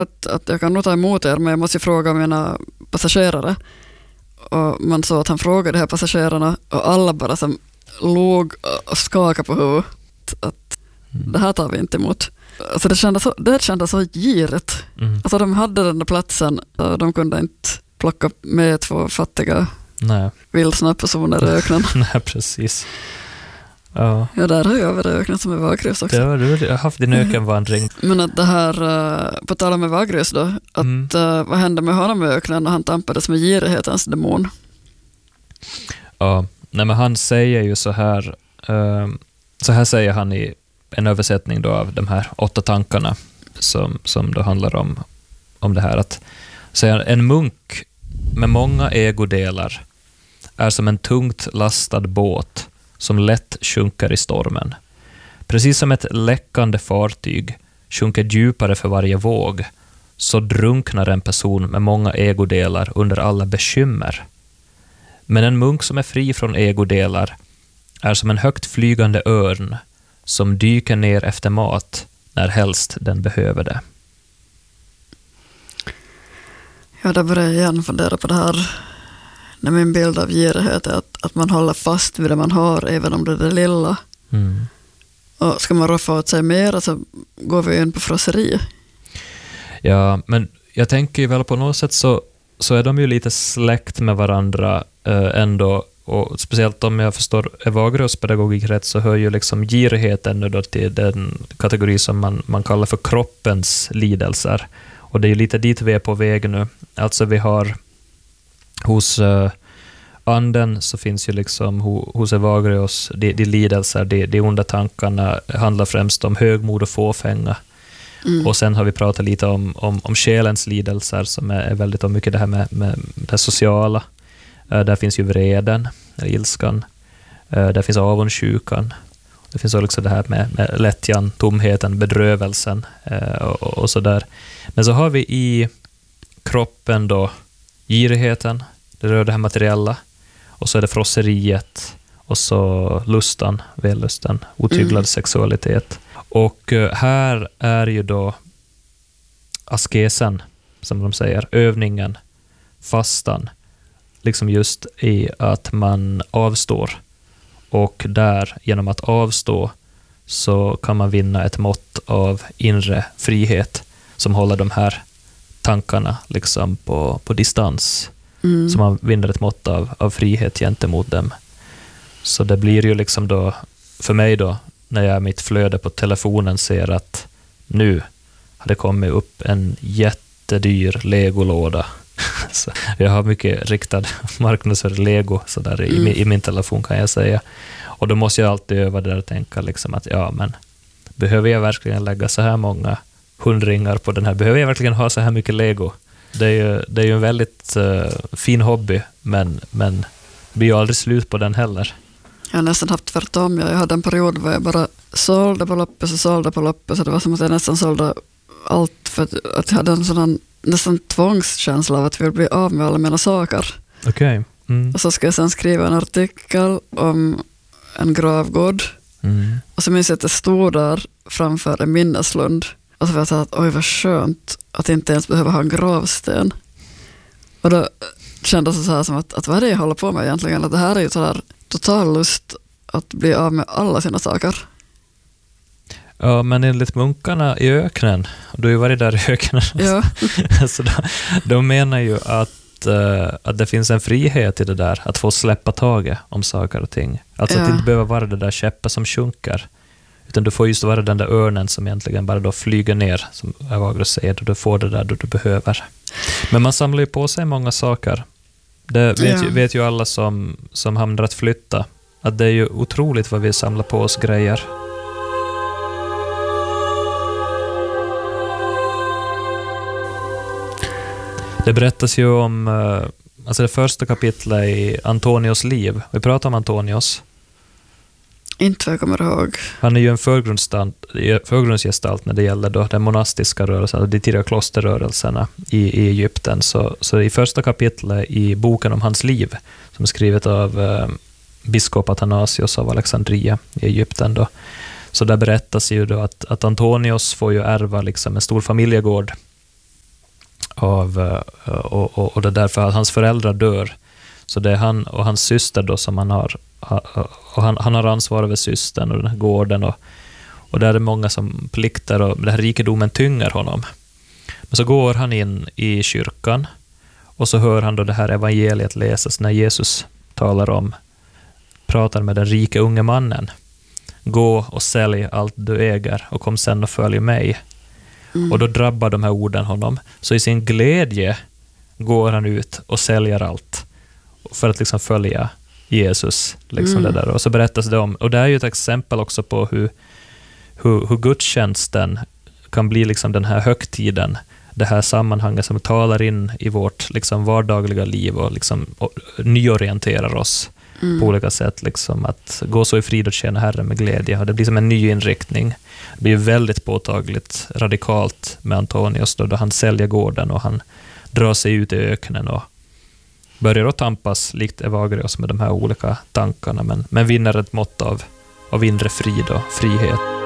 att jag kan nog ta emot er, men jag måste fråga mina passagerare. Och man såg att han frågade de här passagerarna och alla bara som låg och skakade på huvudet att det här tar vi inte emot. Alltså det kändes så girigt. Alltså de hade den där platsen och de kunde inte plocka med 2 fattiga vildsna personer i öknen. Nej, precis. Ja, där har jag varit öknen som är Vagryus också. Ja, du har haft din ökenvandring. Men att det här, på tal med Vagryus då, att vad hände med honom i öknen när han tampades med girighetens demon? Ja, nej, men han säger ju så här säger han i en översättning då av de här 8 tankarna som då handlar om det här, att säga, en munk med många ägodelar är som en tungt lastad båt som lätt sjunker i stormen. Precis som ett läckande fartyg sjunker djupare för varje våg, så drunknar en person med många ägodelar under alla bekymmer. Men en munk som är fri från ägodelar är som en högt flygande örn som dyker ner efter mat när helst den behöver det. Ja, där börjar jag igen fundera på det här. När min bild av girighet är att man håller fast vid det man har, även om det är det lilla. Och ska man roffa åt sig mer, så går vi in på frosseri. Ja, men jag tänker ju väl på något sätt så är de ju lite släkt med varandra ändå. Och speciellt om jag förstår Evagrius pedagogik rätt, så hör ju liksom girigheten nu då till den kategori som man kallar för kroppens lidelser. Och det är ju lite dit vi är på väg nu. Alltså vi har hos anden så finns ju liksom hos Evagrius de lidelser, de onda tankarna handlar främst om högmod och fåfänga. Och sen har vi pratat lite om själens lidelser som är väldigt mycket det här med det sociala. Där finns ju vreden, ilskan. Där finns avundsjukan. Det finns också det här med lättjan, tomheten, bedrövelsen och så där. Men så har vi i kroppen då girigheten, det rör det här materiella. Och så är det frosseriet och så lustan, vällusten, otyglad sexualitet. Och här är ju då askesen, som de säger, övningen, fastan, liksom just i att man avstår. Och där, genom att avstå, så kan man vinna ett mått av inre frihet som håller de här tankarna liksom på distans. Så man vinner ett mått av frihet gentemot dem. Så det blir ju liksom då, för mig då, när jag i mitt flöde på telefonen ser att nu har det kommit upp en jättedyr Lego-låda. Så jag har mycket riktad marknadsföring Lego så där i min telefon, kan jag säga. Och då måste jag alltid öva där och tänka liksom att ja, men behöver jag verkligen lägga så här många hundringar på den här? Behöver jag verkligen ha så här mycket Lego? Det är ju en väldigt fin hobby, men det blir ju aldrig slut på den heller. Jag har nästan haft tvärtom. Jag hade en period där jag bara sålde på loppis, så det var som att jag nästan sålde allt, för att jag hade en sådan nästan tvångskänsla av att jag vill bli av med alla mina saker. Okej. Och så ska jag sen skriva en artikel om en gravgård. Och så minns jag att jag stod där framför en minneslund. Och så var jag så att oj, vad skönt att inte ens behöva ha en gravsten. Och då kändes det så här som att vad är det jag håller på med egentligen? Att det här är ju så här total lust att bli av med alla sina saker. Ja, men enligt munkarna i öknen, du har ju varit där i öknen, ja. Så de menar ju att det finns en frihet i det där, att få släppa taget om saker och ting. Alltså att det inte behöver vara det där käppar som sjunker, utan du får just vara den där örnen som egentligen bara då flyger ner, som Evagrius säger, och du får det där du behöver. Men man samlar ju på sig många saker. Det vet ju alla som hamnar att flytta, att det är ju otroligt vad vi samlar på oss grejer. Det berättas ju om alltså det första kapitlet i Antonios liv. Vi pratar om Antonios. Inte vad jag kommer ihåg. Han är ju en förgrundsgestalt när det gäller då den monastiska rörelsen, de tidiga klosterrörelserna i Egypten. Så i första kapitlet i boken om hans liv, som är skrivet av biskop Athanasios av Alexandria i Egypten då, så där berättas ju då att Antonios får ju ärva liksom en stor familjegård och det är därför att hans föräldrar dör. Så det är han och hans syster då som han har, och han har ansvar över systern och den här gården, och där är det många som plikter, och den här rikedomen tynger honom. Men så går han in i kyrkan och så hör han då det här evangeliet läsas när Jesus pratar med den rike unge mannen. Gå och sälj allt du äger och kom sen och följ mig. Och då drabbar de här orden honom. Så i sin glädje går han ut och säljer allt för att liksom följa Jesus. Liksom det där. Och så berättas det om, och det är ju ett exempel också på hur gudstjänsten kan bli liksom den här högtiden, det här sammanhanget som talar in i vårt liksom vardagliga liv och liksom nyorienterar oss på olika sätt. Liksom att gå så i frid och tjäna Herren med glädje. Och det blir som en ny inriktning. Det blir väldigt påtagligt, radikalt med Antonius då han säljer gården och han drar sig ut i öknen och börjar att tampas likt Evagrios med de här olika tankarna, men vinner ett mått av inre frid och frihet.